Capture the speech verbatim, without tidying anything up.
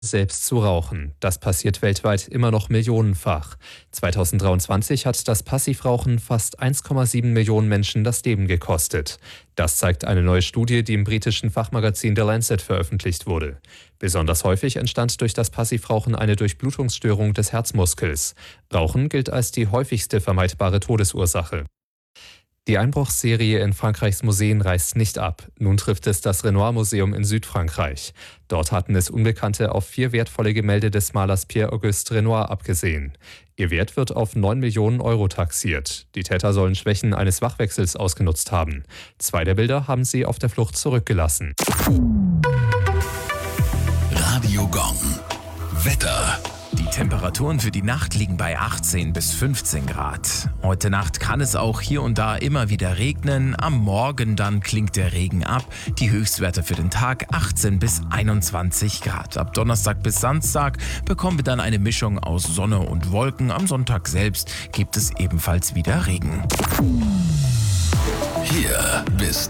selbst zu rauchen. Das passiert weltweit immer noch millionenfach. zweitausenddreiundzwanzig hat das Passivrauchen fast eins Komma sieben Millionen Menschen das Leben gekostet. Das zeigt eine neue Studie, die im britischen Fachmagazin The Lancet veröffentlicht wurde. Besonders häufig entstand durch das Passivrauchen eine Durchblutungsstörung des Herzmuskels. Rauchen gilt als die häufigste vermeidbare Todesursache. Die Einbruchsserie in Frankreichs Museen reißt nicht ab. Nun trifft es das Renoir-Museum in Südfrankreich. Dort hatten es Unbekannte auf vier wertvolle Gemälde des Malers Pierre-Auguste Renoir abgesehen. Ihr Wert wird auf neun Millionen Euro taxiert. Die Täter sollen Schwächen eines Wachwechsels ausgenutzt haben. Zwei der Bilder haben sie auf der Flucht zurückgelassen. Radio Gong. Wetter. Die Temperaturen für die Nacht liegen bei achtzehn bis fünfzehn Grad. Heute Nacht kann es auch hier und da immer wieder regnen. Am Morgen dann klingt der Regen ab. Die Höchstwerte für den Tag achtzehn bis einundzwanzig Grad. Ab Donnerstag bis Samstag bekommen wir dann eine Mischung aus Sonne und Wolken. Am Sonntag selbst gibt es ebenfalls wieder Regen. Hier